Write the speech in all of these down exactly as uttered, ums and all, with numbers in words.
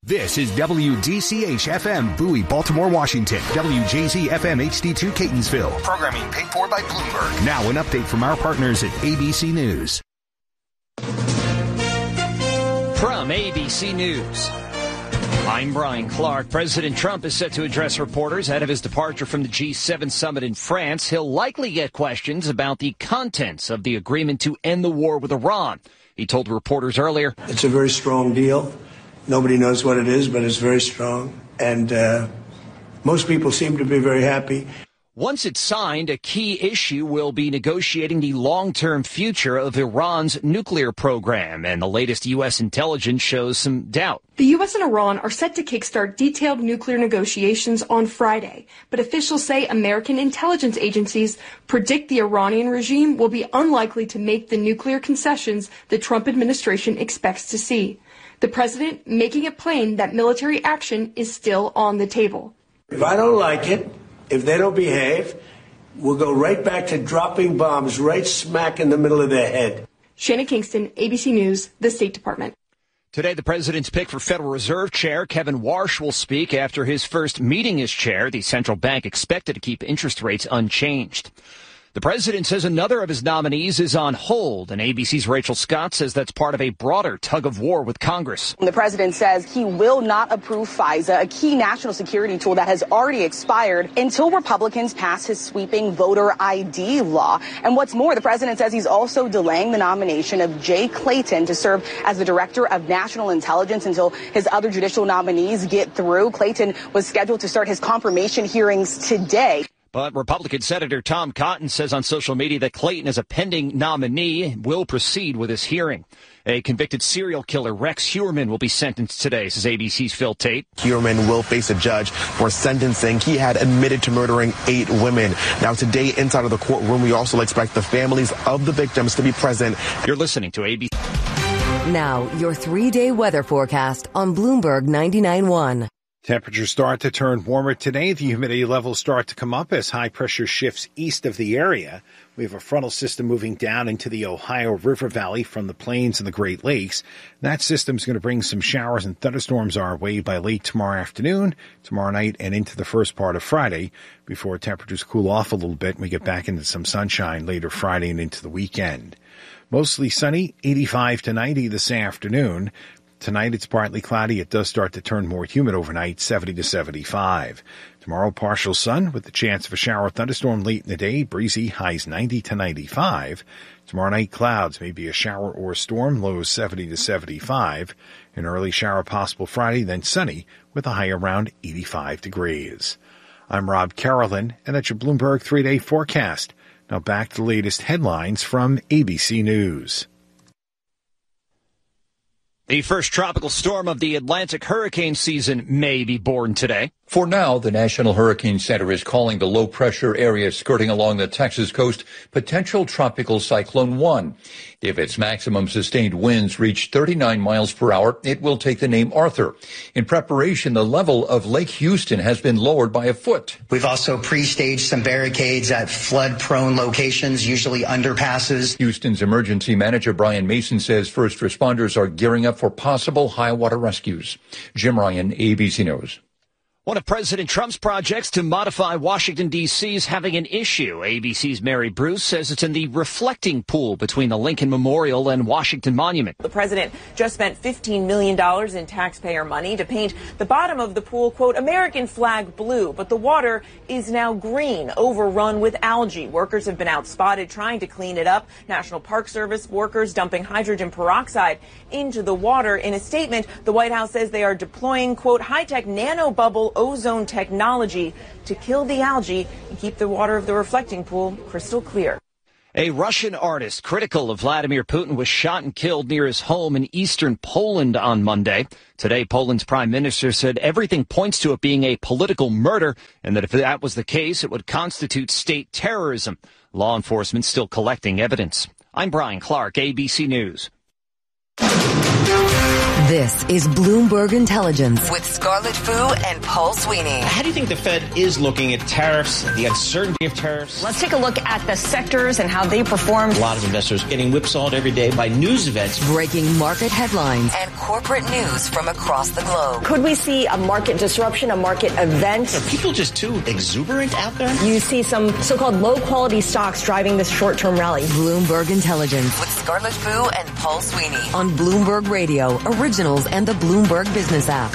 This is W D C H F M, Bowie, Baltimore, Washington. W J Z F M H D two, Catonsville. Programming paid for by Bloomberg. Now an update from our partners at A B C News. From A B C News, I'm Brian Clark. President Trump is set to address reporters ahead of his departure from the G seven summit in France. He'll likely get questions about the contents of the agreement to end the war with Iran. He told reporters earlier, it's a very strong deal. Nobody knows what it is, but it's very strong. And uh, most people seem to be very happy. Once it's signed, a key issue will be negotiating the long-term future of Iran's nuclear program. And the latest U S intelligence shows some doubt. The U S and Iran are set to kickstart detailed nuclear negotiations on Friday. But officials say American intelligence agencies predict the Iranian regime will be unlikely to make the nuclear concessions the Trump administration expects to see. The president making it plain that military action is still on the table. If I don't like it, if they don't behave, we'll go right back to dropping bombs right smack in the middle of their head. Shannon Kingston, A B C News, the State Department. Today, the president's pick for Federal Reserve Chair Kevin Warsh will speak after his first meeting as chair. The central bank expected to keep interest rates unchanged. The president says another of his nominees is on hold, and A B C's Rachel Scott says that's part of a broader tug-of-war with Congress. The president says he will not approve FISA, a key national security tool that has already expired, until Republicans pass his sweeping voter I D law. And what's more, the president says he's also delaying the nomination of Jay Clayton to serve as the director of national intelligence until his other judicial nominees get through. Clayton was scheduled to start his confirmation hearings today. But Republican Senator Tom Cotton says on social media that Clayton is a pending nominee, will proceed with his hearing. A convicted serial killer, Rex Heuermann, will be sentenced today, says A B C's Phil Tate. Heuermann will face a judge for sentencing. He had admitted to murdering eight women. Now, today, inside of the courtroom, we also expect the families of the victims to be present. You're listening to A B C. Now, your three-day weather forecast on Bloomberg ninety-nine point one. Temperatures start to turn warmer today. The humidity levels start to come up as high pressure shifts east of the area. We have a frontal system moving down into the Ohio River Valley from the plains and the Great Lakes. That system is going to bring some showers and thunderstorms our way by late tomorrow afternoon, tomorrow night, and into the first part of Friday before temperatures cool off a little bit and we get back into some sunshine later Friday and into the weekend. Mostly sunny, eighty-five to ninety this afternoon. Tonight it's partly cloudy. It does start to turn more humid overnight, seventy to seventy-five. Tomorrow, partial sun with the chance of a shower or thunderstorm late in the day. Breezy, highs ninety to ninety-five. Tomorrow night, clouds, maybe a shower or a storm, lows seventy to seventy-five. An early shower possible Friday, then sunny with a high around eighty-five degrees. I'm Rob Carolyn, and that's your Bloomberg three-day forecast. Now back to the latest headlines from A B C News. The first tropical storm of the Atlantic hurricane season may be born today. For now, the National Hurricane Center is calling the low-pressure area skirting along the Texas coast potential tropical cyclone one. If its maximum sustained winds reach thirty-nine miles per hour, it will take the name Arthur. In preparation, the level of Lake Houston has been lowered by a foot. We've also pre-staged some barricades at flood-prone locations, usually underpasses. Houston's emergency manager, Brian Mason, says first responders are gearing up for possible high-water rescues. Jim Ryan, A B C News. One of President Trump's projects to modify Washington, D C is having an issue. A B C's Mary Bruce says it's in the reflecting pool between the Lincoln Memorial and Washington Monument. The president just spent fifteen million dollars in taxpayer money to paint the bottom of the pool, quote, American flag blue, but the water is now green, overrun with algae. Workers have been out spotted trying to clean it up. National Park Service workers dumping hydrogen peroxide into the water. In a statement, the White House says they are deploying, quote, high-tech nanobubble ozone technology to kill the algae and keep the water of the reflecting pool crystal clear. A Russian artist critical of Vladimir Putin was shot and killed near his home in eastern Poland on Monday. Today, Poland's prime minister said everything points to it being a political murder and that if that was the case, it would constitute state terrorism. Law enforcement still collecting evidence. I'm Brian Clark, A B C News. This This is Bloomberg Intelligence with Scarlett Fu and Paul Sweeney. How do you think the Fed is looking at tariffs, the uncertainty of tariffs? Let's take a look at the sectors and how they performed. A lot of investors getting whipsawed every day by news events. Breaking market headlines and corporate news from across the globe. Could we see a market disruption, a market event? Are people just too exuberant out there? You see some so-called low-quality stocks driving this short-term rally. Bloomberg Intelligence with Scarlett Fu and Paul Sweeney on Bloomberg Radio, Originals, and the Bloomberg Business app.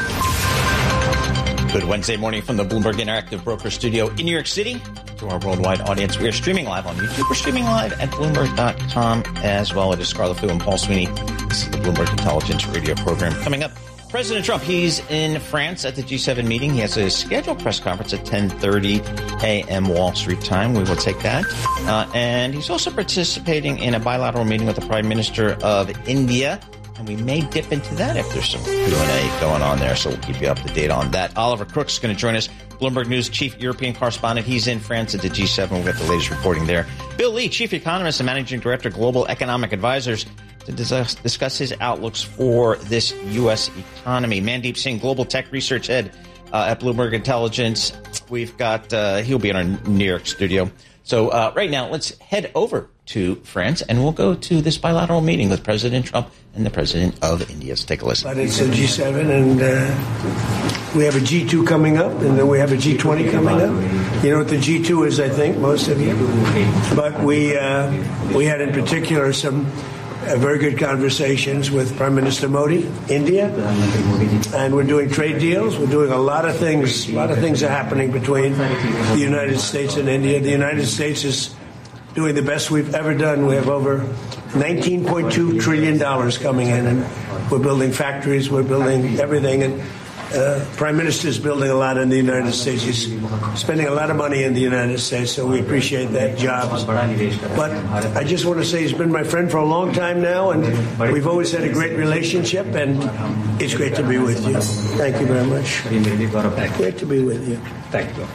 Good Wednesday morning from the Bloomberg Interactive Broker Studio in New York City. To our worldwide audience, we are streaming live on YouTube. We're streaming live at Bloomberg dot com as well. It is Scarlett Fu and Paul Sweeney. This is the Bloomberg Intelligence Radio program. Coming up, President Trump, he's in France at the G seven meeting. He has a scheduled press conference at ten thirty a.m. Wall Street time. We will take that. Uh, and he's also participating in a bilateral meeting with the Prime Minister of India. And we may dip into that if there's some Q and A going on there. So we'll keep you up to date on that. Oliver Crooks is going to join us, Bloomberg News chief European correspondent. He's in France at the G seven. We'll get the latest reporting there. Bill Lee, chief economist and managing director, Global Economic Advisors, to discuss, discuss his outlooks for this U S economy. Mandeep Singh, global tech research head uh, at Bloomberg Intelligence. We've got, uh, he'll be in our New York studio. So uh, right now, let's head over to France, and we'll go to this bilateral meeting with President Trump and the President of India. Let's take a listen. But it's a G seven, and uh, we have a G two coming up, and then we have a G twenty coming up. You know what the G two is, I think, most of you. But we, uh, we had in particular some Uh, very good conversations with Prime Minister Modi, India, and we're doing trade deals. We're doing a lot of things. A lot of things are happening between the United States and India. The United States is doing the best we've ever done. We have over nineteen point two trillion dollars coming in, and we're building factories. We're building everything, and Uh, Prime Minister is building a lot in the United States. He's spending a lot of money in the United States, so we appreciate that job. But I just want to say he's been my friend for a long time now, and we've always had a great relationship, and it's great to be with you. Thank you very much. Great to be with you. Thank you.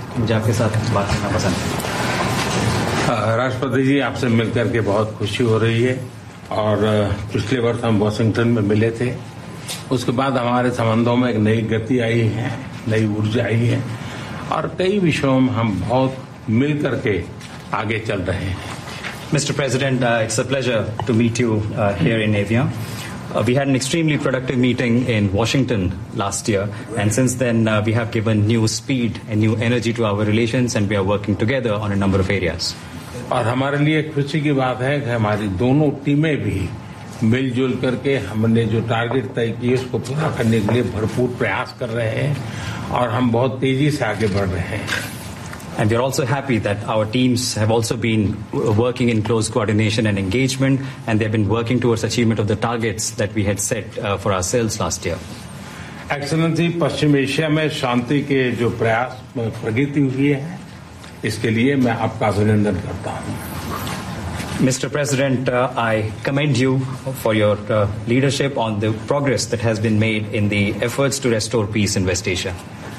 राष्ट्रपति जी, आपसे मिलकर के बहुत खुशी हो रही है और पिछले वर्ष हम वाशिंगटन में मिले थे. उसके बाद हमारे संबंधों में एक नई गति आई है, नई ऊर्जा आई है और कई विषयों में हम बहुत मिल करके आगे चल रहे हैं. Mister President, uh, it's a pleasure to meet you uh, here in Evian. Uh, we had an extremely productive meeting in Washington last year, and since then uh, we have given new speed and new energy to our relations, and we are working together on a number of areas. और हमारे लिए खुशी की बात है कि हमारी दोनों टीमें भी मिलजुल करके हमने जो टारगेट तय किए उसको पूरा करने के लिए भरपूर प्रयास कर रहे हैं और हम बहुत तेजी से आगे बढ़ रहे हैं. And we are also happy that our teams have also been working in close coordination and engagement, and they have been working towards achievement of the targets that we had set uh, for ourselves last year. Excellency, Paschim Asia में शांति के जो प्रयास प्रगति हुई है, इसके लिए मैं आपका अभिनंदन करता हूं. Mister President, uh, I commend you for your uh, leadership on the progress that has been made in the efforts to restore peace in West Asia.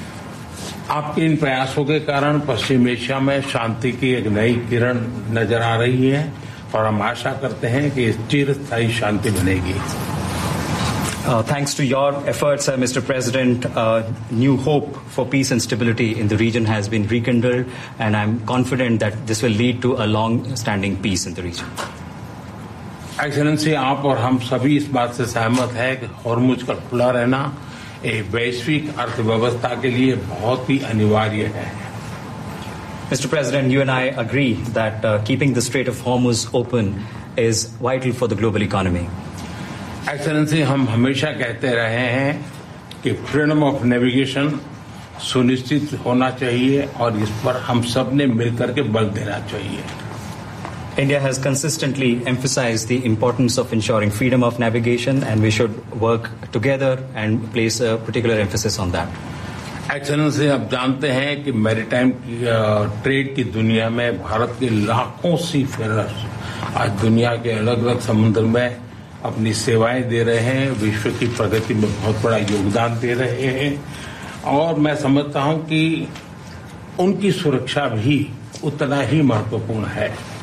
आपके इन प्रयासों के कारण पश्चिम एशिया में शांति की एक नई किरण नजर आ रही है और हम आशा करते हैं कि चिरस्थायी शांति बनेगी. Uh, thanks to your efforts, uh, Mister President, uh, new hope for peace and stability in the region has been rekindled, and I'm confident that this will lead to a long-standing peace in the region. Excellency, आप और हम सभी इस बात से सहमत हैं कि हॉर्मुज का खुला रहना एक वैश्विक अर्थव्यवस्था के लिए बहुत ही अनिवार्य है. Mister President, you and I agree that uh, keeping the Strait of Hormuz open is vital for the global economy. Excellency, हम हमेशा कहते रहे हैं कि फ्रीडम ऑफ नेविगेशन सुनिश्चित होना चाहिए और इस पर हम सब ने मिलकर के बल देना चाहिए. India has consistently emphasized the importance of ensuring freedom of navigation, and we should work together and place a particular emphasis on that. Excellency, आप जानते हैं कि मैरीटाइम ट्रेड की दुनिया में भारत के लाखों सी फेरर्स आज दुनिया के अलग अलग समुद्र में अपनी सेवाएं दे रहे हैं, विश्व की प्रगति में बहुत बड़ा योगदान दे रहे हैं और मैं समझता हूं कि उनकी सुरक्षा भी उतना ही महत्वपूर्ण है.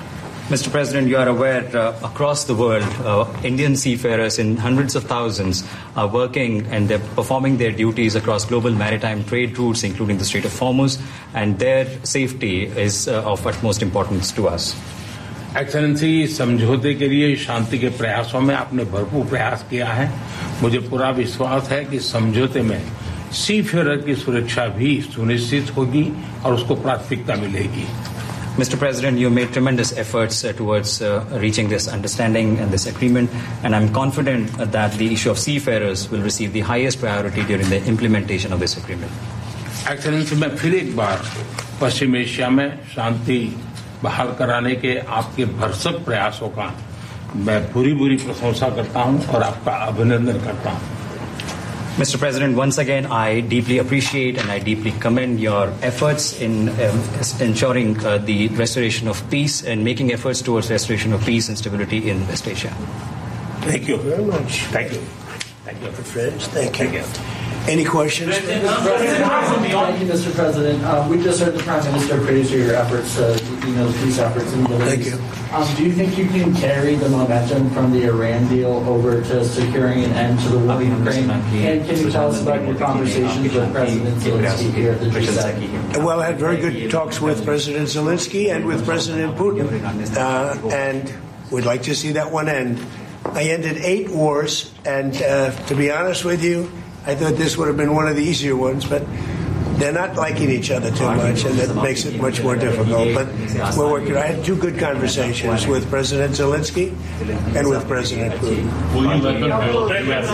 Mister President, you are aware uh, across the world, uh, Indian seafarers in hundreds of thousands are working and they're performing their duties across global maritime trade routes, including the Strait of Hormuz, and their safety is uh, of utmost importance to us. Excellency, समझौते के लिए शांति के प्रयासों में आपने भरपूर प्रयास किया है. मुझे पूरा विश्वास है कि समझौते में सीफेयर की सुरक्षा भी सुनिश्चित होगी और उसको प्राथमिकता मिलेगी. Mister President, you made tremendous efforts uh, towards uh, reaching this understanding and this agreement, and I'm confident uh, that the issue of seafarers will receive the highest priority during the implementation of this agreement. Excellency, मैं फिर एक बार पश्चिम Asia में शांति बहाल कराने के आपके भरसक प्रयासों का मैं पूरी पूरी प्रशंसा करता हूं और आपका अभिनंदन करता हूं. Mister President, once again, I deeply appreciate and I deeply commend your efforts in um, ensuring uh, the restoration of peace and making efforts towards restoration of peace and stability in West Asia. Thank you very much. Thank you. Thank you. Friends, thank you. Thank you. Any questions? President, Thank you, Mister President. Uh, we just heard the Prime Minister praise your efforts, uh, you know, peace efforts in the Middle East. Thank you. Um, do you think you can carry the momentum from the Iran deal over to securing an end to the war in Ukraine? And can you tell us about your conversations with President Zelensky here at the G seven? Well, I had very good talks with President Zelensky and with President Putin, uh, and we'd like to see that one end. I ended eight wars, and uh, to be honest with you, I thought this would have been one of the easier ones, but they're not liking each other too much, and that makes it much more difficult. But we're working. I had two good conversations with President Zelensky and with President Putin. Will you let them build U S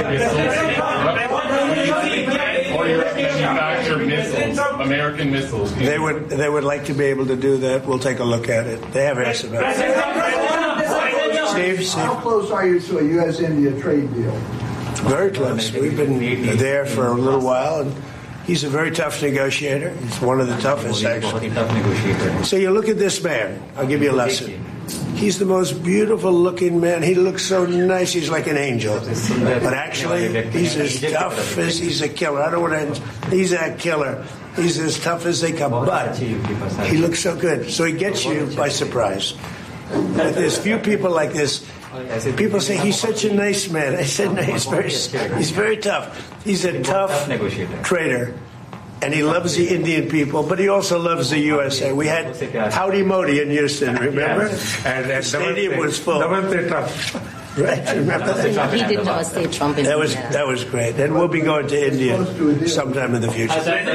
missiles? Or you manufacture missiles, American missiles? They would. They would like to be able to do that. We'll take a look at it. They have asked about it. Steve, Steve. How close are you to a U S India trade deal? Very close. We've been there for a little while, and he's a very tough negotiator. He's one of the toughest, actually. So you look at this man. I'll give you a lesson. He's the most beautiful-looking man. He looks so nice. He's like an angel. But actually, he's as tough as he's a killer. I don't want to. He's a killer. He's as tough as they come. But he looks so good. So he gets you by surprise. But there's few people like this. People say he's such a nice man. I said no, he's very, he's very tough. He's a tough trader, and he loves the Indian people, but he also loves the U S A. We had Howdy Modi in Houston, remember? And the stadium was full. Right, remember that? He did Namaste Trump in that was India. That was great. And we'll be going to India sometime in the future. President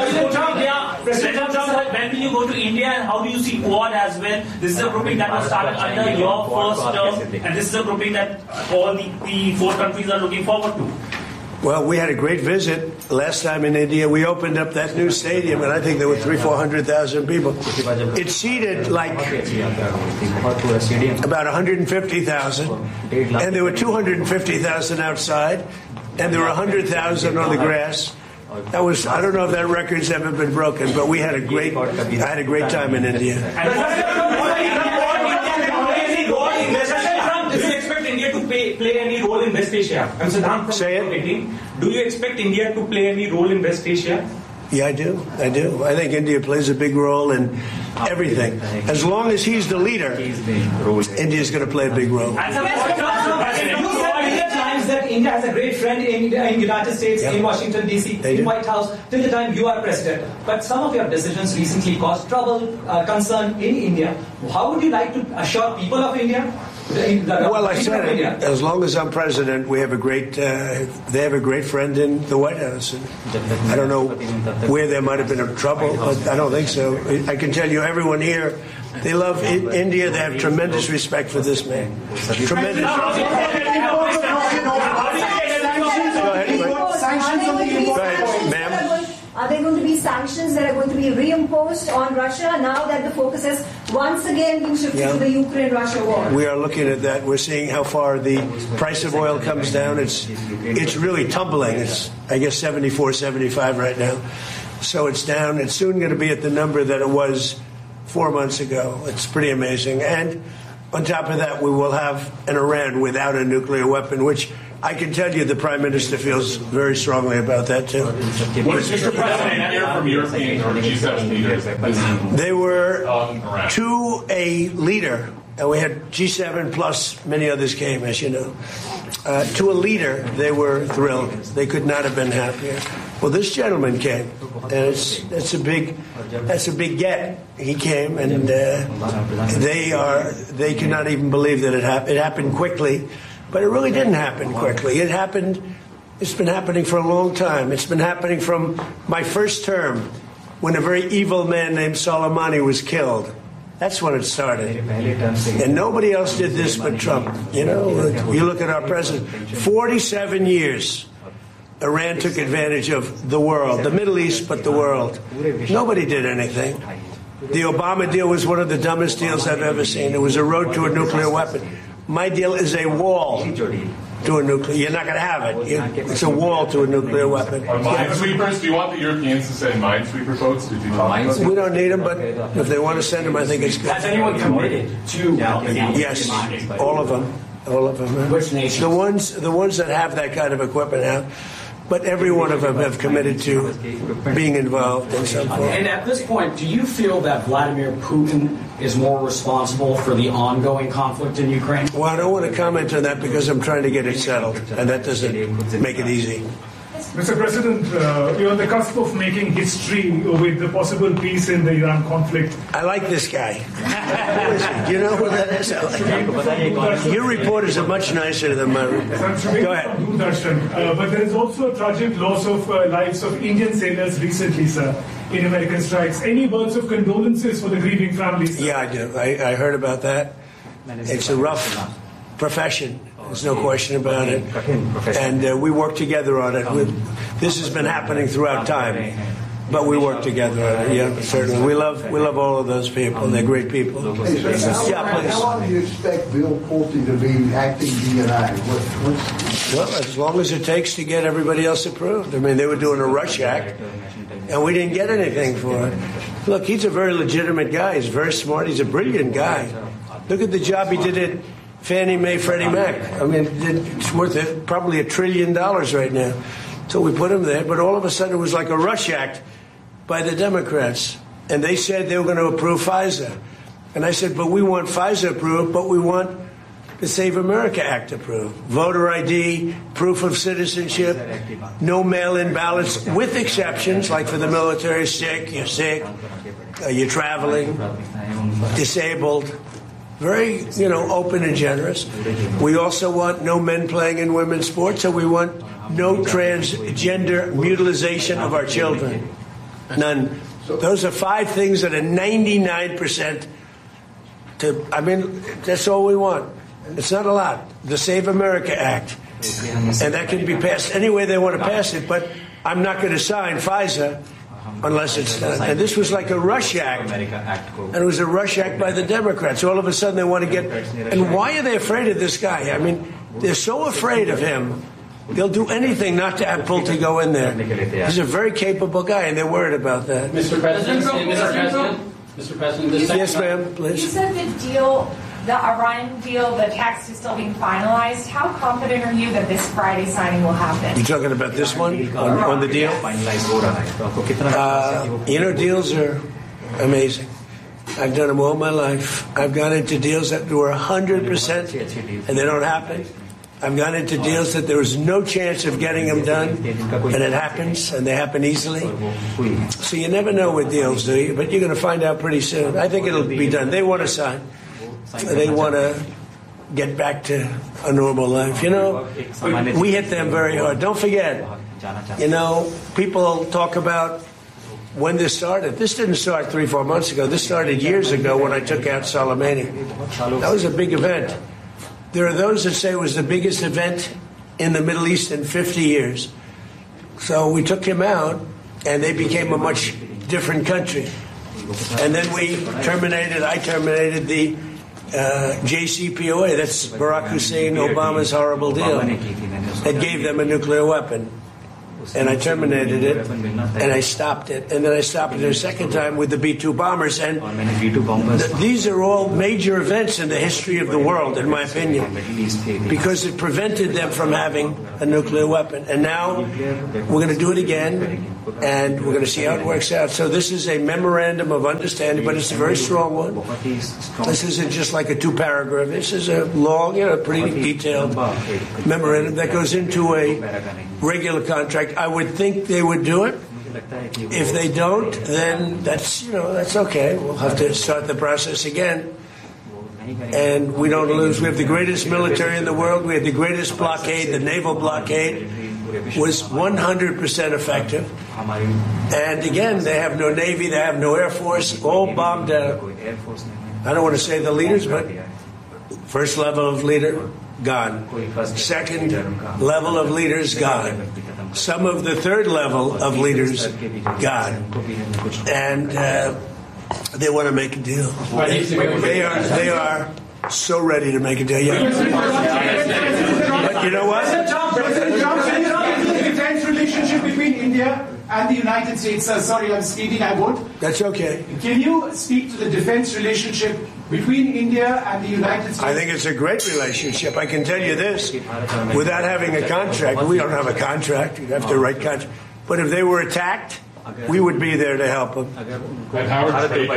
Trump, when will you go to India, and how do you see Quad as well? This is a grouping that was started under your first term, and this is a grouping that all the, the four countries are looking forward to. Well, we had a great visit last time in India. We opened up that new stadium, and I think there were three, four hundred thousand people. It seated like about one hundred fifty thousand, and there were two hundred fifty thousand outside, and there were one hundred thousand on the grass. That was, I don't know if that record's ever been broken, but we had a great, I had a great time in India. Play, play any role in West Asia? I'm Siddhant from Say it. Do you expect India to play any role in West Asia? Yeah, I do. I do. I think India plays a big role in everything. As long as he's the leader, India's going to play a big role. That India has a great friend in the United States, yep. in Washington, D C, in White House, till the time you are president. But some of your decisions recently caused trouble, uh, concern in India. How would you like to assure people of India? The, the well, I said it. As long as I'm president, we have a great. Uh, they have a great friend in the White House. And I don't know where there might have been a trouble, but I don't think so. I can tell you, everyone here, they love I- India. They have tremendous respect for this man. Tremendous. Are there going to be sanctions that are going to be reimposed on Russia now that the focus has once again been shifted yeah. to the Ukraine-Russia war? We are looking at that. We're seeing how far the price of oil comes down. It's it's really tumbling. It's, I guess, seventy-four, seventy-five right now. So it's down. It's soon going to be at the number that it was four months ago. It's pretty amazing. And on top of that, we will have an Iran without a nuclear weapon, which I can tell you the Prime Minister feels very strongly about that, too. What is Mister President hear from European or G seven leaders? They were to a leader and we had G seven plus many others came, as you know. Uh, to a leader, they were thrilled. They could not have been happier. Well, this gentleman came, and it's that's a big that's a big get. He came, and uh, they are they cannot even believe that it happened. It happened quickly, but it really didn't happen quickly. It happened. It's been happening for a long time. It's been happening from my first term, when a very evil man named Soleimani was killed. That's when it started. And nobody else did this but Trump. You know, you look at our president, forty-seven years, Iran took advantage of the world, the Middle East, but the world. Nobody did anything. The Obama deal was one of the dumbest deals I've ever seen. It was a road to a nuclear weapon. My deal is a wall to a nuclear. You're not going to have it. You, it's a wall to a nuclear weppen. Are minesweepers? Do you want the Europeans to send minesweeper votes? Did you talk about we don't need them, but if they want to send them, I think it's good. Has anyone committed to? Yes, all of them. All of them. Which nations? The ones, the ones that have that kind of equipment have. But every one of them have committed to being involved in some form. And at this point, do you feel that Vladimir Putin is more responsible for the ongoing conflict in Ukraine? Well, I don't want to comment on that because I'm trying to get it settled, and that doesn't make it easy. Mister President, uh, you're on the cusp of making history with the possible peace in the Iran conflict. I like this guy. Who is he? Do you know who that is? Your reporters are much nicer than my reporters. Go ahead. Uh, but there is also a tragic loss of uh, lives of Indian sailors recently, sir, in American strikes. Any words of condolences for the grieving families? Yeah, I do. I, I heard about that. It's a rough profession. There's no question about it. And uh, we work together on it. With, this has been happening throughout time, but we work together on it. Yeah, certainly. We love we love all of those people. They're great people. Hey, so how, yeah, please. How long do you expect Bill Pulte to be acting D N I? What, what's... Well, as long as it takes to get everybody else approved. I mean, they were doing a rush act, and we didn't get anything for it. Look, he's a very legitimate guy. He's very smart. He's a brilliant guy. Look at the job he did at Fannie Mae, Freddie Mac. I mean, it's worth a, probably a trillion dollars right now. So we put him there, but all of a sudden it was like a rush act by the Democrats. And they said they were going to approve FISA. And I said, but we want FISA approved, but we want the Save America Act approved. Voter I D, proof of citizenship, no mail-in ballots, with exceptions, like for the military, sick, you're sick, uh, you're traveling, disabled. Very, you know, open and generous. We also want no men playing in women's sports, so we want no transgender mutilization of our children. None. Those are five things that are ninety-nine percent to, I mean, that's all we want. It's not a lot. The Save America Act. And that can be passed any way they want to pass it, but I'm not going to sign FISA unless it's done. And this was like a rush act. And it was a rush act by the Democrats. All of a sudden they want to get... And why are they afraid of this guy? I mean, they're so afraid of him, they'll do anything not to have Pulte go in there. He's a very capable guy, and they're worried about that. Mister President, Mister President, Mister President, this yes, ma'am, please. You said the deal, the Iran deal, the text is still being finalized. How confident are you that this Friday signing will happen? You're talking about this one, on, on the deal? Uh, you know, deals are amazing. I've done them all my life. I've gone into deals that were one hundred percent, and they don't happen. I've gone into deals that there was no chance of getting them done, and it happens, and they happen easily. So you never know with deals, do you? But you're going to find out pretty soon. I think it'll be done. They want to sign. They want to get back to a normal life. You know, we hit them very hard. Don't forget, you know, people talk about when this started. This didn't start three, four months ago. This started years ago when I took out Soleimani. That was a big event. There are those that say it was the biggest event in the Middle East in fifty years. So we took him out, and they became a much different country. And then we terminated, I terminated the uh, J C P O A. That's Barack Hussein Obama's horrible deal that gave them a nuclear weapon. and I terminated it, and I stopped it, and then I stopped it a second time with the B two bombers. And th- these are all major events in the history of the world, in my opinion, because it prevented them from having a nuclear weapon. And now we're going to do it again, and we're going to see how it works out. So this is a memorandum of understanding, but it's a very strong one. This isn't just like a two-paragraph. This is a long, you know, pretty detailed memorandum that goes into a regular contract. I would think they would do it. If they don't, then that's, you know, that's okay. We'll have to start the process again. And we don't lose. We have the greatest military in the world. We have the greatest blockade. The naval blockade was one hundred percent effective. And again, they have no Navy, they have no Air Force, all bombed out. I don't want to say the leaders, but first level of leader, gone. Second level of leaders, gone. Some of the third level of leaders, gone. And uh, they want to make a deal. They, they are they are so ready to make a deal. Yeah. But you know what? President Trump, the defense relationship between India and the United States. Uh, sorry, I'm speaking. I won't. That's okay. Can you speak to the defense relationship between India and the United States? I think it's a great relationship. I can tell you this: without having a contract, we don't have a contract. You'd have to write contract. But if they were attacked, we would be there to help them. How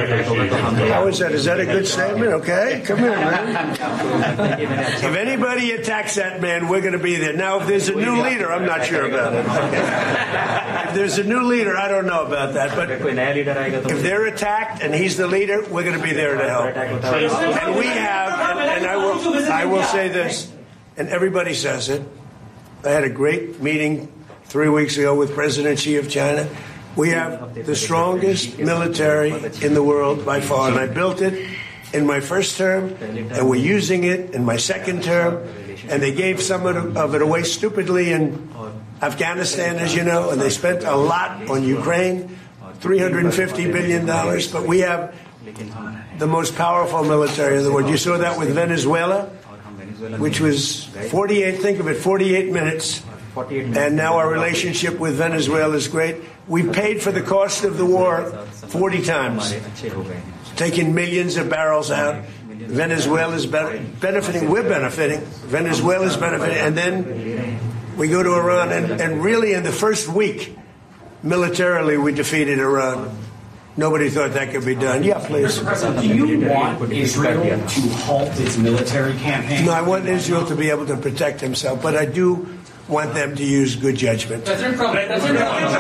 is that? Is that a good statement? Okay, come here, man. If anybody attacks that man, we're going to be there. Now, if there's a new leader, I'm not sure about it. If there's a new leader, I don't know about that. But if they're attacked and he's the leader, we're going to be there to help. And we have, and, and I will, I will say this, and everybody says it. I had a great meeting three weeks ago with President Xi of China. We have the strongest military in the world by far, and I built it in my first term, and we're using it in my second term, and they gave some of it away stupidly in Afghanistan, as you know, and they spent a lot on Ukraine, three hundred fifty billion dollars, but we have the most powerful military in the world. You saw that with Venezuela, which was forty-eight, think of it, forty-eight minutes. And now our relationship with Venezuela is great. We paid for the cost of the war forty times, taking millions of barrels out. Venezuela is benefiting. We're benefiting. Venezuela is benefiting. And then we go to Iran. And, and really, in the first week, militarily, we defeated Iran. Nobody thought that could be done. Yeah, please. Do you want Israel to halt its military campaign? No, I want Israel to be able to protect himself, but I do want them to use good judgment. President Trump, President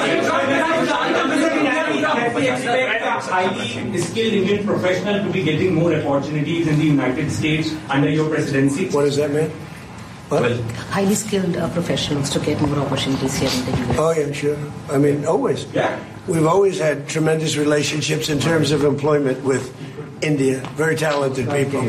Trump, we expect a highly skilled Indian professional to be getting more opportunities in the United States under your presidency. What does that mean? What? Well, highly skilled uh, professionals to get more opportunities here in the U S. Oh, yeah, sure. I mean, always. Yeah. We've always had tremendous relationships in terms of employment with India. Very talented people.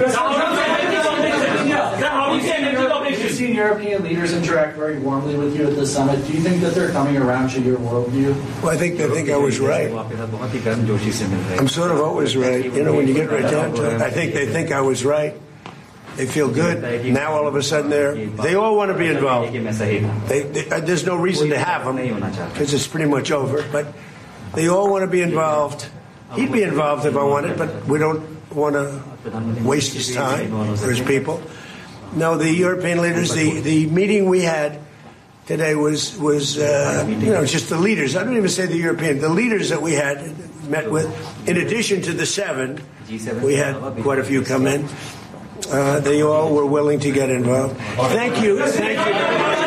We've seen European leaders interact very warmly with you at the summit. Do you think that they're coming around to your worldview? Well, I think they think I was right. I'm sort of always right. You know, when you get right down to it, I think they think I was right. They feel good. Now all of a sudden they're, they all want to be involved. They, they, uh, there's no reason to have them because it's pretty much over. But they all want to be involved. He'd be involved if I wanted, but we don't want to waste his time or his people. No, the European leaders, the, the meeting we had today was, was uh, you know, just the leaders. I don't even say the European, the leaders that we had met with. In addition to the seven, we had quite a few come in. Uh, they all were willing to get involved. Thank you. Thank you very much.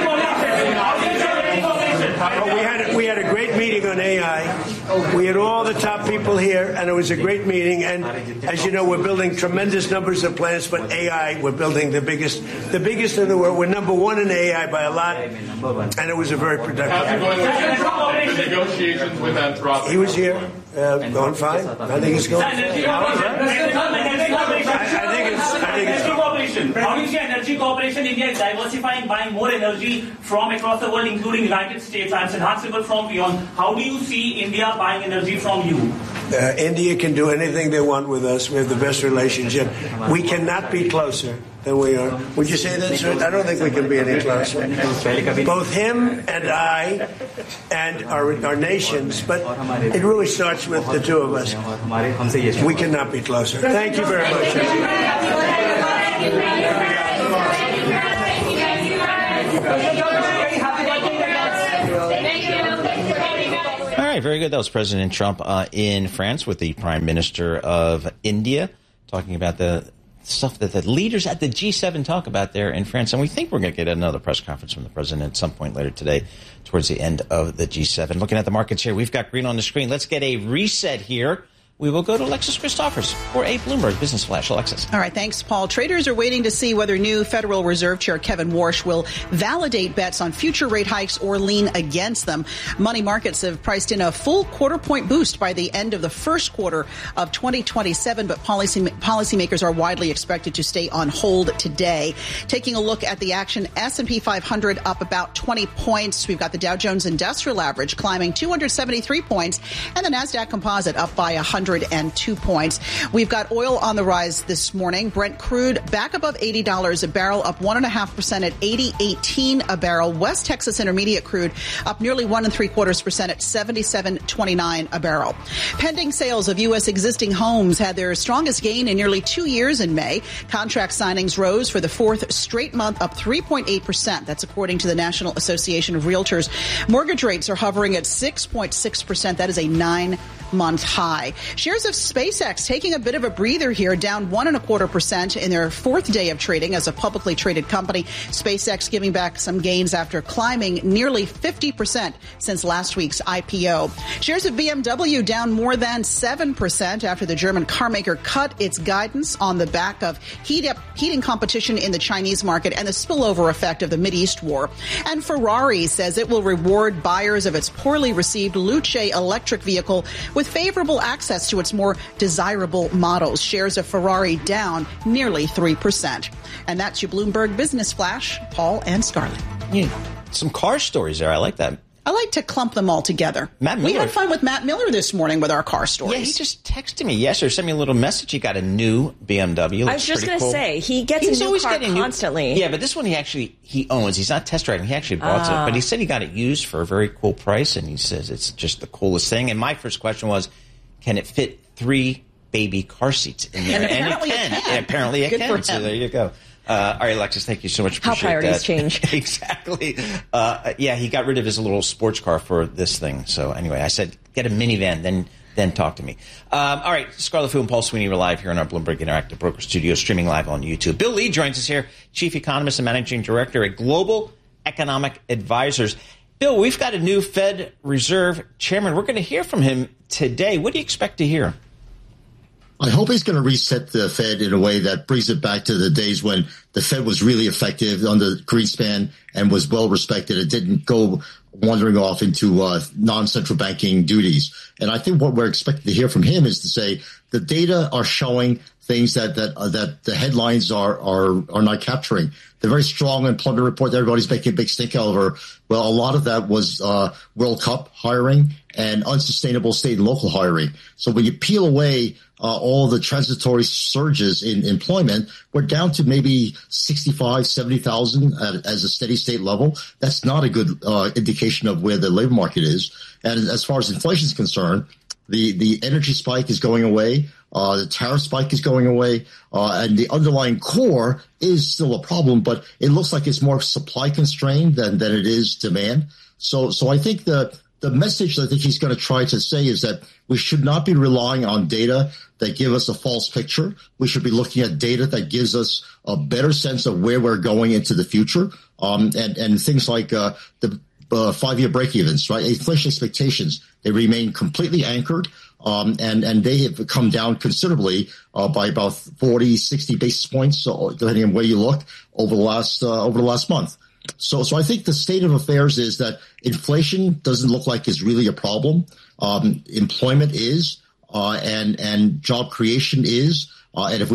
Oh, we had, we had a great meeting on A I. We had all the top people here, and it was a great meeting. And as you know, we're building tremendous numbers of plants, but A I, we're building the biggest, the biggest in the world. We're number one in A I by a lot, and it was a very productive. How's it going with the negotiations with Anthropic? He was here, uh, going fine. I think it's going. I think it's. I think it's. question. How do you see energy cooperation? India is diversifying, buying more energy from across the world, including United States. I'm Siddharth Sibal from Beyond. How do you see India buying energy from you? Uh, India can do anything they want with us. We have the best relationship. We cannot be closer than we are. Would you say that, sir? I don't think we can be any closer. Both him and I and our, our nations, but it really starts with the two of us. We cannot be closer. Thank you very much. All right, very good. That was President Trump uh, in France with the Prime Minister of India talking about the stuff that the leaders at the G seven talk about there in France. And we think we're going to get another press conference from the president at some point later today towards the end of the G seven. Looking at the markets here, we've got green on the screen. Let's get a reset here. We will go to Alexis Christophers for a Bloomberg Business Flash. Alexis. All right. Thanks, Paul. Traders are waiting to see whether new Federal Reserve Chair Kevin Warsh will validate bets on future rate hikes or lean against them. Money markets have priced in a full quarter point boost by the end of the first quarter of twenty twenty-seven, but policy policymakers are widely expected to stay on hold today. Taking a look at the action, S and P five hundred up about twenty points. We've got the Dow Jones Industrial Average climbing two hundred seventy-three points and the NASDAQ Composite up by one hundred two points. We've got oil on the rise this morning. Brent crude back above eighty dollars a barrel, up one and a half percent at eighty eighteen a barrel. West Texas Intermediate crude up nearly one and three quarters percent at seventy-seven twenty-nine a barrel. Pending sales of U S existing homes had their strongest gain in nearly two years in May. Contract signings rose for the fourth straight month, up three point eight percent. That's according to the National Association of Realtors. Mortgage rates are hovering at six point six percent. That is a nine-month high. Shares of SpaceX taking a bit of a breather here, down one and a quarter percent in their fourth day of trading as a publicly traded company. SpaceX giving back some gains after climbing nearly fifty percent since last week's I P O. Shares of B M W down more than seven percent after the German carmaker cut its guidance on the back of heat up, heating competition in the Chinese market and the spillover effect of the Mideast war. And Ferrari says it will reward buyers of its poorly received Luce electric vehicle with favorable access to its more desirable models. Shares of Ferrari down nearly three percent. And that's your Bloomberg Business Flash. Paul and Scarlett. Yeah, some car stories there. I like that. I like to clump them all together. Matt Miller. We had fun with Matt Miller this morning with our car stories. Yeah, he just texted me yesterday, sent me a little message. He got a new B M W. I was just going to cool. say, he gets He's a new always car getting constantly. New, yeah, but this one he actually he owns. He's not test driving. He actually bought uh, it. But he said he got it used for a very cool price, and he says it's just the coolest thing. And my first question was, can it fit three baby car seats in there? And apparently and it can. it can. And apparently it Good can. For So him. there you go. Uh, all right, Alexis, thank you so much. How Appreciate priorities that. change. Exactly. Uh, yeah, he got rid of his little sports car for this thing. So anyway, I said, get a minivan, then then talk to me. Um, all right, Scarlett Fu and Paul Sweeney are live here in our Bloomberg Interactive Broker Studio, streaming live on YouTube. Bill Lee joins us here, Chief Economist and Managing Director at Global Economic Advisors. Bill, we've got a new Fed Reserve Chairman. We're going to hear from him today. What do you expect to hear? I hope he's going to reset the Fed in a way that brings it back to the days when the Fed was really effective under Greenspan and was well respected. It didn't go wandering off into uh, non-central banking duties. And I think what we're expecting to hear from him is to say the data are showing things that that uh, that the headlines are are are not capturing. The very strong employment report that everybody's making a big stink over. Well, a lot of that was uh, World Cup hiring and unsustainable state and local hiring. So when you peel away uh, all the transitory surges in employment, we're down to maybe sixty-five, seventy thousand as a steady state level. That's not a good uh, indication of where the labor market is. And as far as inflation is concerned, the the energy spike is going away. Uh, the tariff spike is going away, uh, and the underlying core is still a problem, but it looks like it's more supply constrained than, than it is demand. So, so I think the, the message that I think he's going to try to say is that we should not be relying on data that give us a false picture. We should be looking at data that gives us a better sense of where we're going into the future. Um, and, and things like, uh, the, uh, five-year break-evens, right? Inflation expectations, they remain completely anchored. Um, and, and they have come down considerably, uh, by about forty, sixty basis points, so depending on where you look over the last, uh, over the last month. So, so I think the state of affairs is that inflation doesn't look like is really a problem. Um, employment is, uh, and, and job creation is. Uh, and if we look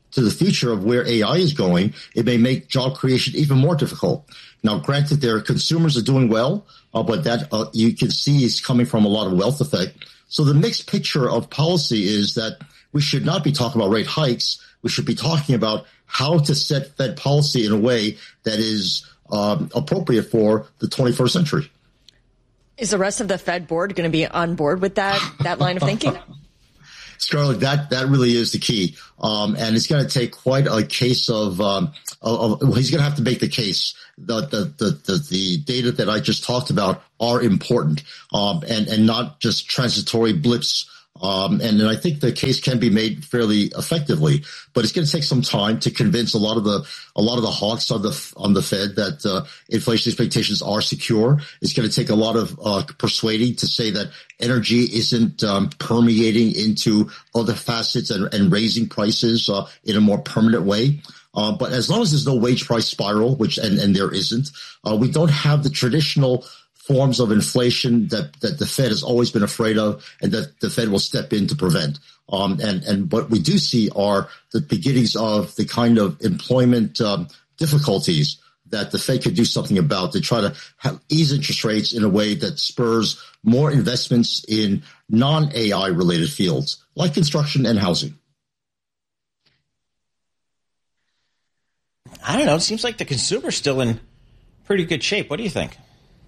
to the future of where A I is going, it may make job creation even more difficult. Now, granted, their consumers are doing well, uh, but that uh, you can see is coming from a lot of wealth effect. So the mixed picture of policy is that we should not be talking about rate hikes. We should be talking about how to set Fed policy in a way that is um, appropriate for the twenty-first century. Is the rest of the Fed board going to be on board with that that line of thinking? Scarlett, that, that really is the key. Um, and it's going to take quite a case of, um, of, of he's going to have to make the case. The, the, the, the, the data that I just talked about are important, um, and, and not just transitory blips. Um, and then I think the case can be made fairly effectively, but it's going to take some time to convince a lot of the, a lot of the hawks on the, on the Fed that, uh, inflation expectations are secure. It's going to take a lot of, uh, persuading to say that energy isn't, um, permeating into other facets and, and raising prices, uh, in a more permanent way. Uh, but as long as there's no wage price spiral, which, and, and there isn't, uh, we don't have the traditional forms of inflation that, that the Fed has always been afraid of and that the Fed will step in to prevent. Um, and, and what we do see are the beginnings of the kind of employment um, difficulties that the Fed could do something about to try to have, ease interest rates in a way that spurs more investments in non-A I related fields like construction and housing. I don't know. It seems like the consumer's still in pretty good shape. What do you think?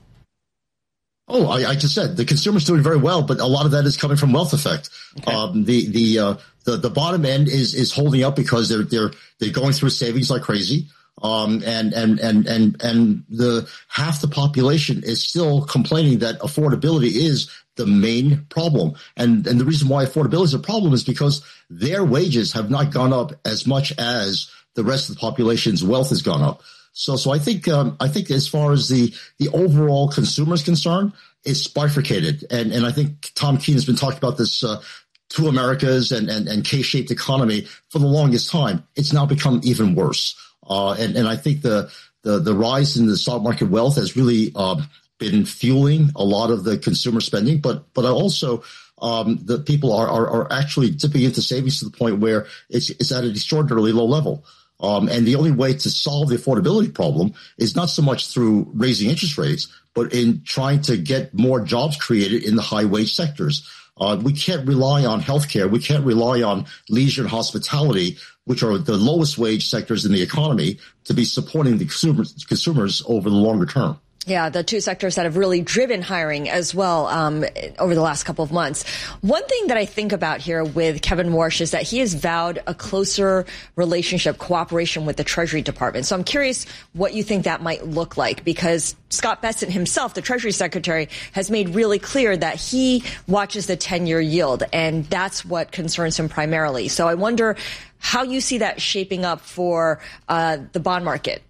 Oh, I, I just said the consumer's doing very well, but a lot of that is coming from wealth effect. Okay. Um, the the uh, the the bottom end is is holding up because they're they're they're going through savings like crazy. Um, and and and and and the half the population is still complaining that affordability is the main problem. And and the reason why affordability is a problem is because their wages have not gone up as much as the rest of the population's wealth has gone up. So, so I think, um, I think as far as the, the overall consumer is concerned, it's bifurcated. And, and I think Tom Keene has been talking about this, uh, two Americas and, and, and K-shaped economy for the longest time. It's now become even worse. Uh, and, and I think the, the, the rise in the stock market wealth has really, um, been fueling a lot of the consumer spending, but, but I also, um, the people are, are, are actually dipping into savings to the point where it's, it's at an extraordinarily low level. Um, and the only way to solve the affordability problem is not so much through raising interest rates, but in trying to get more jobs created in the high wage sectors. Uh, we can't rely on healthcare. We can't rely on leisure and hospitality, which are the lowest wage sectors in the economy, to be supporting the consumers, consumers over the longer term. Yeah, the two sectors that have really driven hiring as well um, over the last couple of months. One thing that I think about here with Kevin Warsh is that he has vowed a closer relationship, cooperation with the Treasury Department. So I'm curious what you think that might look like, because Scott Bessent himself, the Treasury Secretary, has made really clear that he watches the ten-year yield, and that's what concerns him primarily. So I wonder how you see that shaping up for uh, the bond market.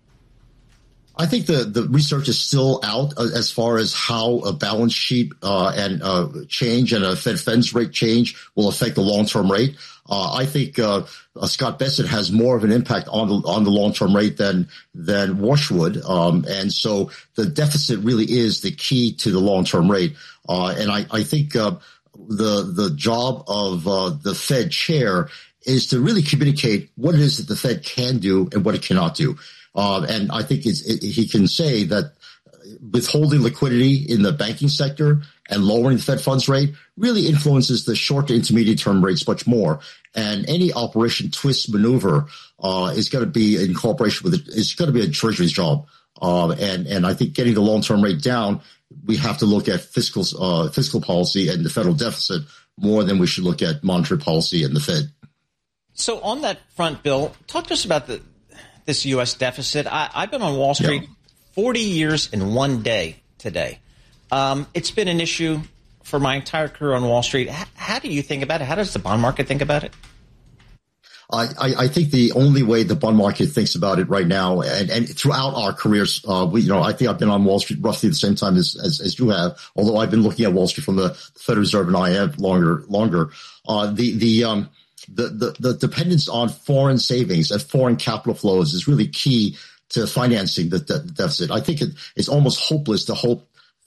I think the, the research is still out uh, as far as how a balance sheet uh, and uh, change and a Fed funds rate change will affect the long-term rate. Uh, I think uh, uh, Scott Bessent has more of an impact on the on the long-term rate than than Warsh would, um, and so the deficit really is the key to the long-term rate. Uh, and I, I think uh, the the job of uh, the Fed chair is to really communicate what it is that the Fed can do and what it cannot do. Uh, and I think it's, it, he can say that withholding liquidity in the banking sector and lowering the Fed funds rate really influences the short to intermediate term rates much more. And any Operation Twist maneuver uh, is going to be in cooperation with it. It's going to be a Treasury's job. Uh, and, and I think getting the long-term rate down, we have to look at fiscal, uh, fiscal policy and the federal deficit more than we should look at monetary policy and the Fed. So on that front, Bill, talk to us about the this U S deficit. I, I've been on Wall Street yeah. forty years in one day today. Um, it's been an issue for my entire career on Wall Street. H- how do you think about it? How does the bond market think about it? I, I think the only way the bond market thinks about it right now, and, and throughout our careers, uh, we, you know, I think I've been on Wall Street roughly the same time as, as, as you have, although I've been looking at Wall Street from the Federal Reserve and I have longer, longer. Uh, the, the, um, The, the, the dependence on foreign savings and foreign capital flows is really key to financing the, the deficit. I think it, it's almost hopeless to hope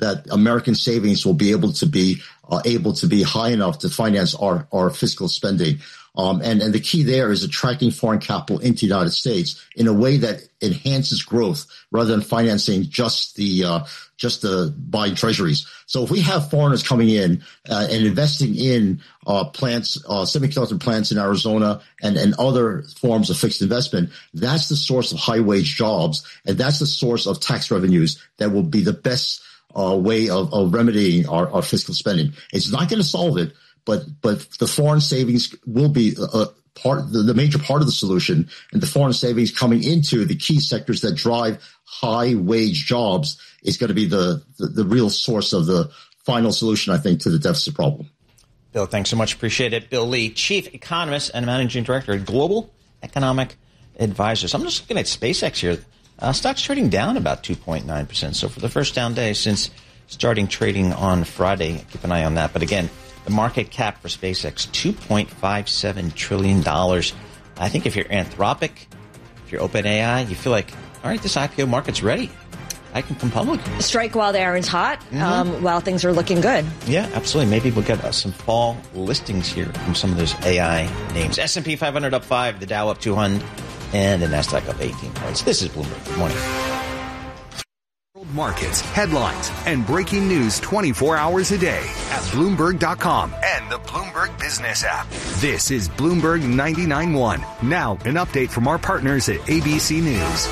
that American savings will be able to be uh, able to be high enough to finance our, our fiscal spending. Um, and, and the key there is attracting foreign capital into the United States in a way that enhances growth rather than financing just the, uh, just the buying treasuries. So if we have foreigners coming in, uh, and investing in, uh, plants, uh, semiconductor plants in Arizona and, and other forms of fixed investment, that's the source of high wage jobs. And that's the source of tax revenues that will be the best, uh, way of, of remedying our, our fiscal spending. It's not going to solve it. But but the foreign savings will be a part, the, the major part of the solution, and the foreign savings coming into the key sectors that drive high wage jobs is going to be the, the, the real source of the final solution, I think, to the deficit problem. Bill, thanks so much. Appreciate it. Bill Lee, Chief Economist and Managing Director at Global Economic Advisors. I'm just looking at SpaceX here. Uh, stock's trading down about two point nine percent. So for the first down day since starting trading on Friday, keep an eye on that. But again, the market cap for SpaceX, two point five seven trillion dollars. I think if you're Anthropic, if you're OpenAI, you feel like, all right, this I P O market's ready. I can come public. Strike while the iron's hot, Mm-hmm. um, while things are looking good. Yeah, absolutely. Maybe we'll get uh, some fall listings here from some of those A I names. S and P five hundred up five, the Dow up two hundred, and the NASDAQ up eighteen points. This is Bloomberg. Good morning. Markets, headlines, and breaking news twenty-four hours a day at Bloomberg dot com and the Bloomberg Business app. This is Bloomberg ninety-nine point one. Now, an update from our partners at A B C News.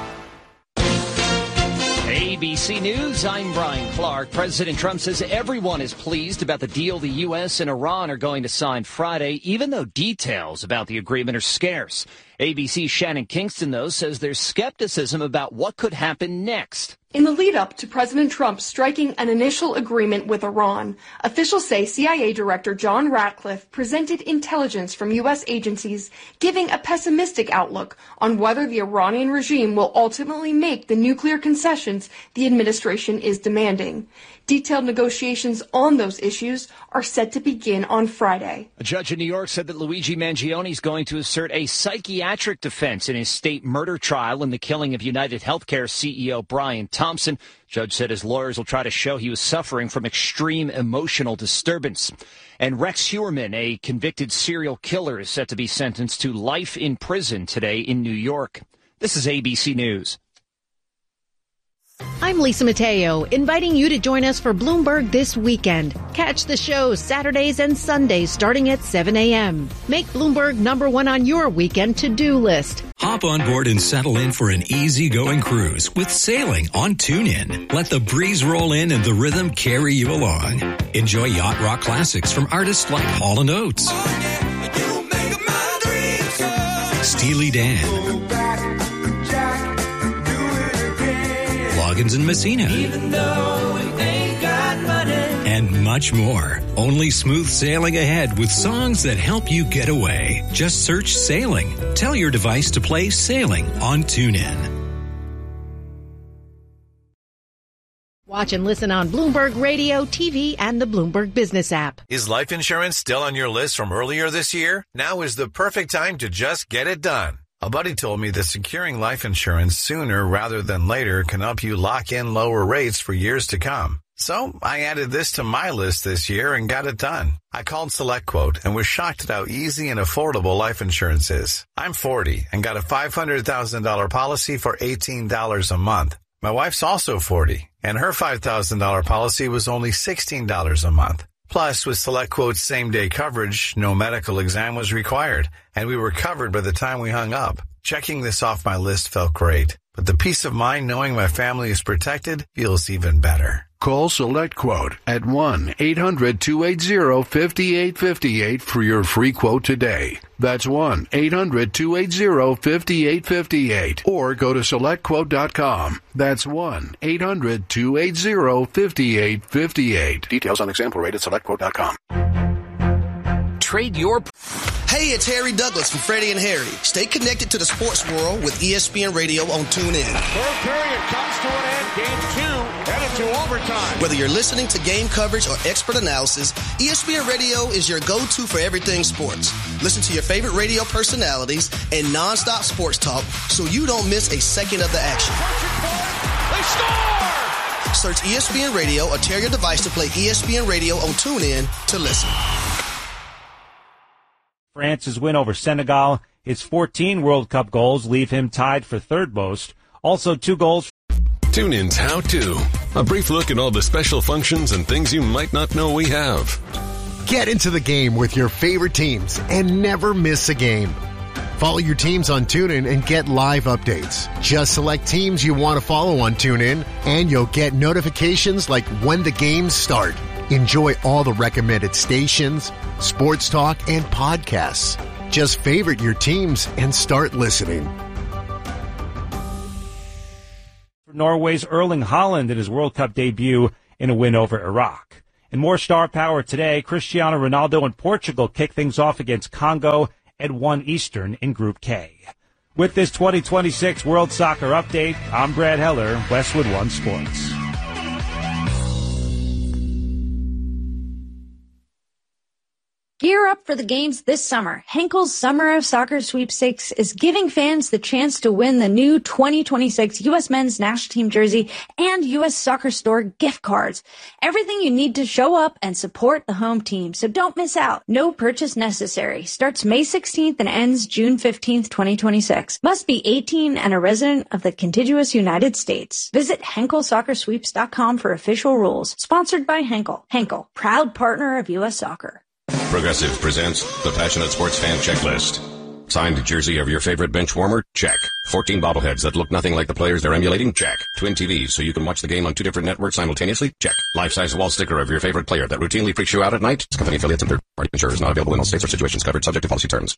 A B C News, I'm Brian Clark. President Trump says everyone is pleased about the deal the U S and Iran are going to sign Friday, even though details about the agreement are scarce. A B C's Shannon Kingston, though, says there's skepticism about what could happen next. In the lead-up to President Trump striking an initial agreement with Iran, officials say C I A Director John Ratcliffe presented intelligence from U S agencies giving a pessimistic outlook on whether the Iranian regime will ultimately make the nuclear concessions the administration is demanding. Detailed negotiations on those issues are set to begin on Friday. A judge in New York said that Luigi Mangione is going to assert a psychiatric defense in his state murder trial in the killing of United Healthcare C E O Brian Thompson. Judge said his lawyers will try to show he was suffering from extreme emotional disturbance. And Rex Heuermann, a convicted serial killer, is set to be sentenced to life in prison today in New York. This is A B C News. I'm Lisa Mateo, inviting you to join us for Bloomberg This Weekend. Catch the show Saturdays and Sundays starting at seven a.m. Make Bloomberg number one on your weekend to-do list. Hop on board and settle in for an easygoing cruise with sailing on TuneIn. Let the breeze roll in and the rhythm carry you along. Enjoy yacht rock classics from artists like Hall and Oates, Steely Dan, Loggins and Messina, even though we ain't got money, and much more. Only smooth sailing ahead with songs that help you get away. Just search Sailing. Tell your device to play Sailing on TuneIn. Watch and listen on Bloomberg Radio, T V, and the Bloomberg Business app. Is life insurance still on your list from earlier this year? Now is the perfect time to just get it done. A buddy told me that securing life insurance sooner rather than later can help you lock in lower rates for years to come. So I added this to my list this year and got it done. I called SelectQuote and was shocked at how easy and affordable life insurance is. I'm forty and got a five hundred thousand dollars policy for eighteen dollars a month. My wife's also forty, and her five thousand dollars policy was only sixteen dollars a month. Plus, with SelectQuote's same-day coverage, no medical exam was required, and we were covered by the time we hung up. Checking this off my list felt great, but the peace of mind knowing my family is protected feels even better. Call SelectQuote at one eight hundred two eight zero five eight five eight for your free quote today. That's one eight hundred two eight zero five eight five eight. Or go to select quote dot com. That's one eight hundred two eight zero five eight five eight. Details on example rate at select quote dot com. Trade your... Hey, it's Harry Douglas from Freddie and Harry. Stay connected to the sports world with E S P N Radio on TuneIn. Third period comes to an end. Game two headed to overtime. Whether you're listening to game coverage or expert analysis, E S P N Radio is your go-to for everything sports. Listen to your favorite radio personalities and nonstop sports talk so you don't miss a second of the action. They score! Search E S P N Radio or tell your device to play E S P N Radio on TuneIn to listen. France's win over Senegal. His fourteen World Cup goals leave him tied for third most. Also two goals. TuneIn's How To. A brief look at all the special functions and things you might not know we have. Get into the game with your favorite teams and never miss a game. Follow your teams on TuneIn and get live updates. Just select teams you want to follow on TuneIn, and you'll get notifications like when the games start. Enjoy all the recommended stations, sports talk, and podcasts. Just favorite your teams and start listening. Norway's Erling Haaland in his World Cup debut in a win over Iraq. And more star power today, Cristiano Ronaldo and Portugal kick things off against Congo at one Eastern in Group K. With this twenty twenty-six World Soccer Update, I'm Brad Heller, Westwood One Sports. Gear up for the games this summer. Henkel's Summer of Soccer Sweepstakes is giving fans the chance to win the new twenty twenty-six U S Men's National Team jersey and U S Soccer Store gift cards. Everything you need to show up and support the home team, so don't miss out. No purchase necessary. Starts May sixteenth and ends June fifteenth, twenty twenty-six. Must be eighteen and a resident of the contiguous United States. Visit Henkel Soccer Sweeps dot com for official rules. Sponsored by Henkel. Henkel, proud partner of U S Soccer. Progressive presents the Passionate Sports Fan Checklist. Signed jersey of your favorite bench warmer? Check. fourteen bobbleheads that look nothing like the players they're emulating? Check. Twin T Vs so you can watch the game on two different networks simultaneously? Check. Life-size wall sticker of your favorite player that routinely freaks you out at night? Company affiliates and third-party insurers not available in all states or situations covered, subject to policy terms.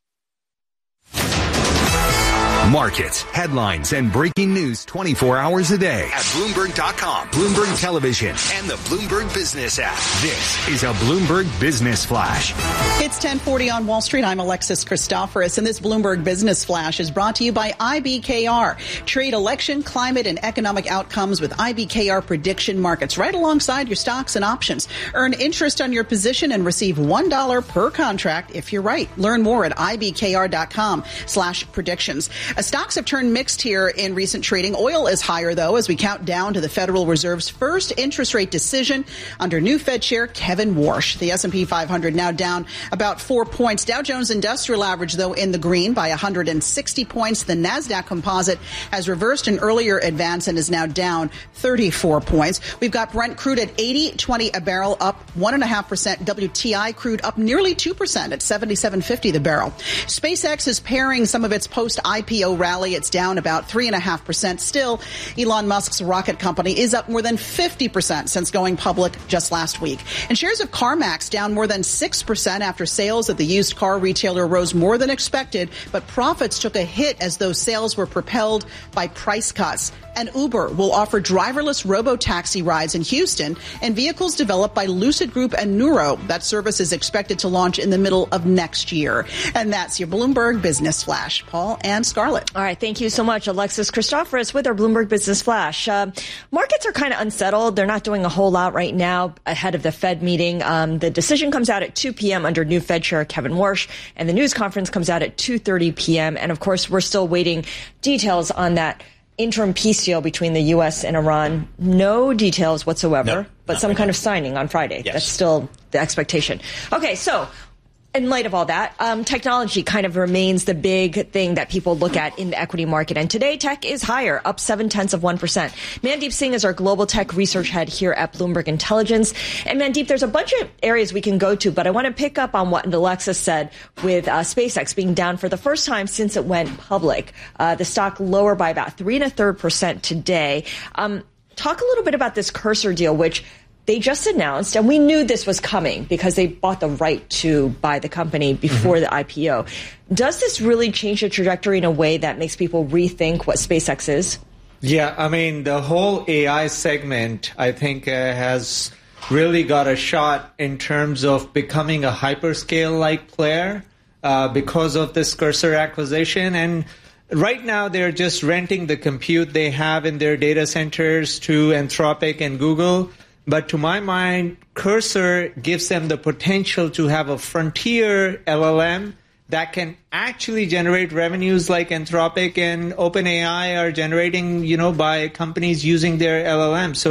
Markets, headlines, and breaking news twenty-four hours a day at Bloomberg dot com, Bloomberg Television, and the Bloomberg Business app. This is a Bloomberg Business Flash. It's ten forty on Wall Street. I'm Alexis Christoforous, and this Bloomberg Business Flash is brought to you by I B K R. Trade election, climate, and economic outcomes with I B K R prediction markets right alongside your stocks and options. Earn interest on your position and receive one dollar per contract if you're right. Learn more at I B K R dot com slash predictions. Uh, stocks have turned mixed here in recent trading. Oil is higher, though, as we count down to the Federal Reserve's first interest rate decision under new Fed Chair Kevin Warsh. The S and P five hundred now down about four points. Dow Jones Industrial Average, though, in the green by one hundred sixty points. The NASDAQ Composite has reversed an earlier advance and is now down thirty-four points. We've got Brent crude at eighty twenty a barrel, up one point five percent. W T I crude up nearly two percent at seventy-seven fifty the barrel. SpaceX is pairing some of its post-I P O rally. It's down about three point five percent. Still, Elon Musk's rocket company is up more than fifty percent since going public just last week. And shares of CarMax down more than six percent after sales at the used car retailer rose more than expected, but profits took a hit as those sales were propelled by price cuts. And Uber will offer driverless robo-taxi rides in Houston and vehicles developed by Lucid Group and Nuro. That service is expected to launch in the middle of next year. And that's your Bloomberg Business Flash. Paul and Scarlett. All right. Thank you so much, Alexis Christoforous, with our Bloomberg Business Flash. Uh, markets are kind of unsettled. They're not doing a whole lot right now ahead of the Fed meeting. Um, the decision comes out at two p.m. under new Fed Chair Kevin Warsh, and the news conference comes out at two thirty p.m. And, of course, we're still waiting details on that interim peace deal between the U S and Iran. No details whatsoever, no, but some kind of signing on Friday. Yes. That's still the expectation. Okay, so in light of all that, um, technology kind of remains the big thing that people look at in the equity market. And today, tech is higher, up seven tenths of one percent. Mandeep Singh is our global tech research head here at Bloomberg Intelligence. And Mandeep, there's a bunch of areas we can go to, but I want to pick up on what Alexis said with uh, SpaceX being down for the first time since it went public. Uh, the stock lower by about three and a third percent today. Um, talk a little bit about this Cursor deal, which they just announced, and we knew this was coming because they bought the right to buy the company before mm-hmm. the I P O. Does this really change the trajectory in a way that makes people rethink what SpaceX is? Yeah, I mean, the whole A I segment, I think, uh, has really got a shot in terms of becoming a hyperscale-like player uh, because of this Cursor acquisition. And right now, they're just renting the compute they have in their data centers to Anthropic and Google. But to my mind, Cursor gives them the potential to have a frontier L L M that can actually generate revenues like Anthropic and OpenAI are generating, you know, by companies using their L L M. So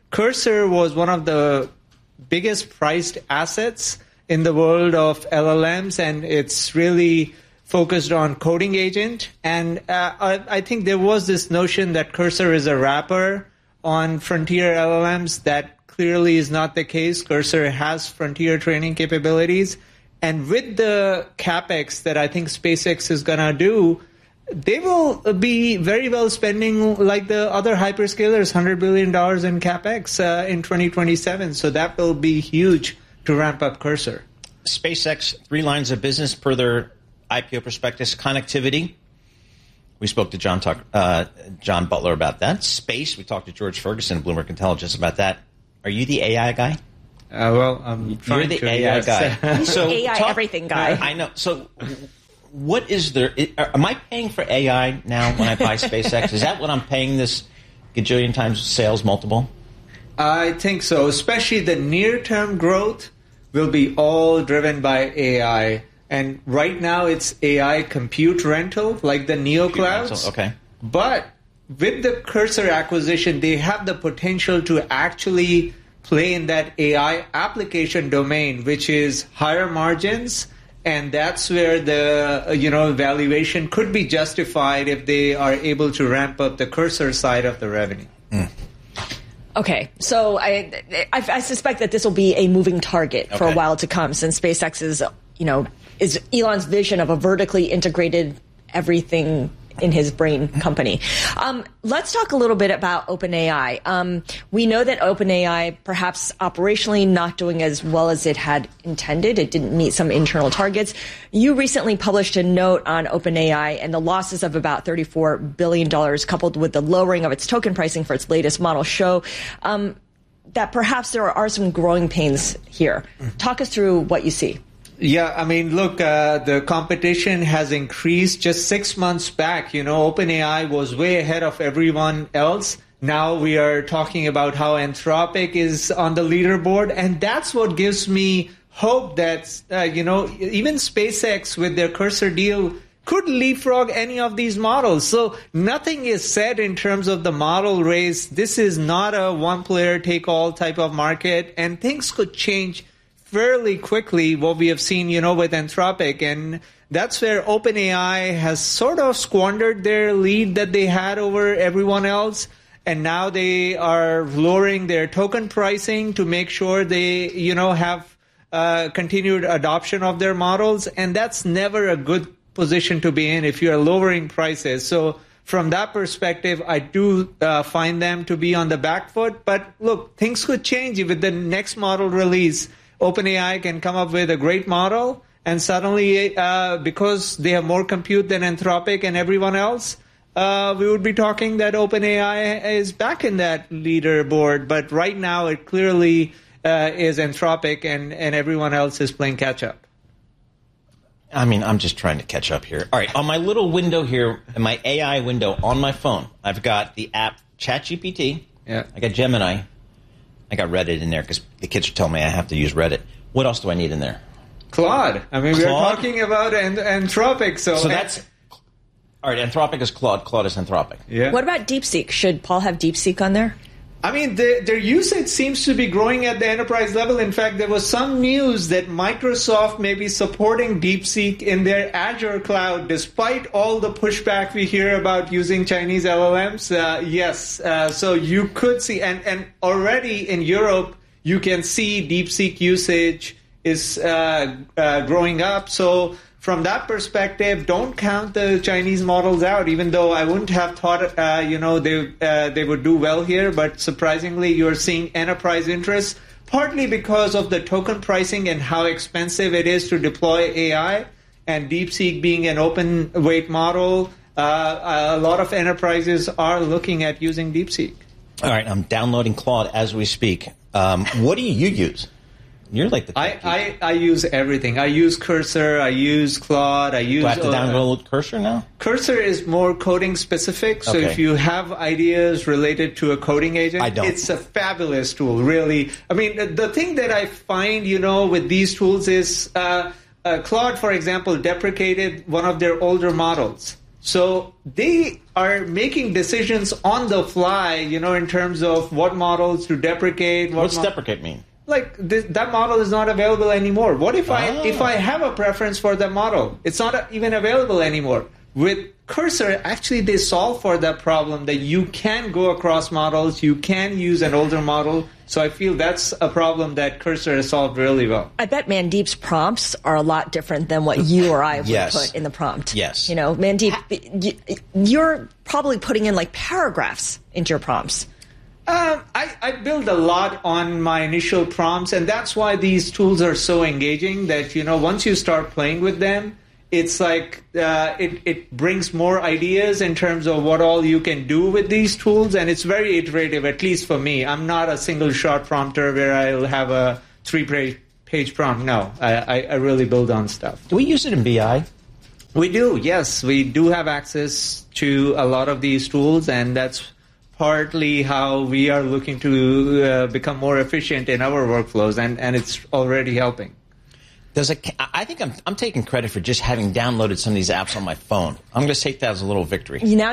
Cursor was one of the biggest priced assets in the world of L L Ms, and it's really focused on coding agent. And uh, I, I think there was this notion that Cursor is a wrapper on frontier L L Ms. That clearly is not the case. Cursor has frontier training capabilities. And with the CapEx that I think SpaceX is going to do, they will be very well spending like the other hyperscalers, one hundred billion dollars in CapEx uh, in twenty twenty-seven. So that will be huge to ramp up Cursor. SpaceX, three lines of business per their I P O prospectus. Connectivity. We spoke to John Tuck, uh, John Butler about that. Space. We talked to George Ferguson, Bloomberg Intelligence, about that. Are you the A I guy? Uh, well, I'm You're the to, A I yes. guy. So A I talk, everything guy. I know. So what is there? Am I paying for A I now when I buy SpaceX? Is that what I'm paying this gajillion times sales multiple? I think so. Especially the near-term growth will be all driven by A I. And right now it's A I compute rental, like the NeoClouds. Okay. But with the Cursor acquisition, they have the potential to actually play in that A I application domain, which is higher margins. And that's where the, you know, valuation could be justified if they are able to ramp up the Cursor side of the revenue. Mm. Okay, so I, I I suspect that this will be a moving target for Okay. a while to come, since SpaceX is, you know, is Elon's vision of a vertically integrated everything in his brain company. Um, let's talk a little bit about OpenAI. Um, we know that OpenAI, perhaps operationally not doing as well as it had intended. It didn't meet some internal targets. You recently published a note on OpenAI and the losses of about thirty-four billion dollars, coupled with the lowering of its token pricing for its latest model, show um, that perhaps there are some growing pains here. Talk us through what you see. Yeah, I mean, look, uh, the competition has increased. Just six months back, you know, OpenAI was way ahead of everyone else. Now we are talking about how Anthropic is on the leaderboard. And that's what gives me hope that, uh, you know, even SpaceX with their Cursor deal could leapfrog any of these models. So nothing is said in terms of the model race. This is not a one-player-take-all type of market, and things could change fairly quickly, what we have seen, you know, with Anthropic. And that's where OpenAI has sort of squandered their lead that they had over everyone else. And now they are lowering their token pricing to make sure they, you know, have uh, continued adoption of their models. And that's never a good position to be in if you're lowering prices. So from that perspective, I do uh, find them to be on the back foot. But look, things could change with the next model release. OpenAI can come up with a great model, and suddenly, uh, because they have more compute than Anthropic and everyone else, uh, we would be talking that OpenAI is back in that leaderboard. But right now, it clearly uh, is Anthropic, and, and everyone else is playing catch-up. I mean, I'm just trying to catch up here. All right, on my little window here, in my A I window on my phone, I've got the app ChatGPT. Yeah. I got Gemini. I got Reddit in there because the kids are telling me I have to use Reddit. What else do I need in there? Claude. I mean, Claude? we're talking about an- Anthropic. So, So that's... All right, Anthropic is Claude. Claude is Anthropic. Yeah. What about DeepSeek? Should Paul have DeepSeek on there? I mean, the, their usage seems to be growing at the enterprise level. In fact, there was some news that Microsoft may be supporting DeepSeek in their Azure cloud, despite all the pushback we hear about using Chinese L L Ms. Uh, yes, uh, so you could see, and, and already in Europe, you can see DeepSeek usage is uh, uh, growing up. So from that perspective, don't count the Chinese models out, even though I wouldn't have thought, uh, you know, they uh, they would do well here. But surprisingly, you're seeing enterprise interest, partly because of the token pricing and how expensive it is to deploy A I, and DeepSeek being an open weight model. Uh, a lot of enterprises are looking at using DeepSeek. All right, I'm downloading Claude as we speak. Um, what do you use? You're like the I, I, I use everything. I use Cursor. I use Claude. I use. Do I have to uh, download Cursor now? Cursor is more coding specific. So Okay. if you have ideas related to a coding agent, I don't. it's a fabulous tool, really. I mean, the, the thing that I find, you know, with these tools is uh, uh, Claude, for example, deprecated one of their older models. So they are making decisions on the fly, you know, in terms of what models to deprecate. What What's mo- deprecate mean? Like th- that model is not available anymore. What if I Oh. if I have a preference for that model? It's not even available anymore. With Cursor, actually, they solve for that problem that you can go across models, you can use an older model. So I feel that's a problem that Cursor has solved really well. I bet Mandeep's prompts are a lot different than what you or I would Yes. put in the prompt. Yes. You know, Mandeep, y- you're probably putting in like paragraphs into your prompts. Um, I, I build a lot on my initial prompts, and that's why these tools are so engaging that, you know, once you start playing with them, it's like uh, it, it brings more ideas in terms of what all you can do with these tools, and it's very iterative, at least for me. I'm not a single-shot prompter where I'll have a three-page prompt. No, I, I, I really build on stuff. Do we use it in B I? We do, yes. We do have access to a lot of these tools, and that's partly how we are looking to uh, become more efficient in our workflows, and, and it's already helping. Does it, I think I'm, I'm taking credit for just having downloaded some of these apps on my phone. I'm going to take that as a little victory. You now